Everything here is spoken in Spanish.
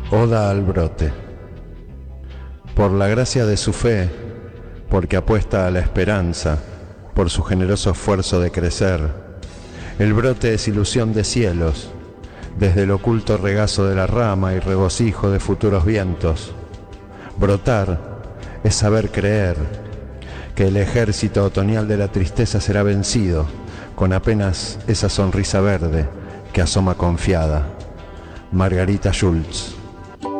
Oda al brote. Por la gracia de su fe, porque apuesta a la esperanza, por su generoso esfuerzo de crecer, el brote es ilusión de cielos, desde el oculto regazo de la rama y regocijo de futuros vientos. Brotar es saber creer que el ejército otoñal de la tristeza será vencido con apenas esa sonrisa verde que asoma confiada. Margarita Schultz.